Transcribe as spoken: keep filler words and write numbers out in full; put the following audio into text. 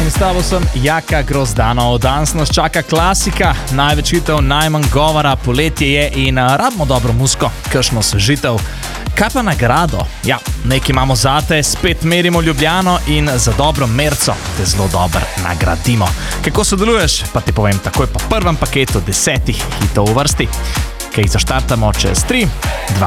in s tabo sem Jaka Grozdanov. Danes nas čaka klasika, največ hitov, najmanj govora, poletje je in rabimo dobro muziko, kakšno osvežitev. Kaj pa nagrado? Ja, nekaj imamo zate, spet merimo Ljubljano in za dobro merco te zelo dobro nagradimo. Kako sodeluješ? Pa ti povem takoj po prvem paketu desetih hitov v vrsti, ki jih zaštartamo čez tri, dva,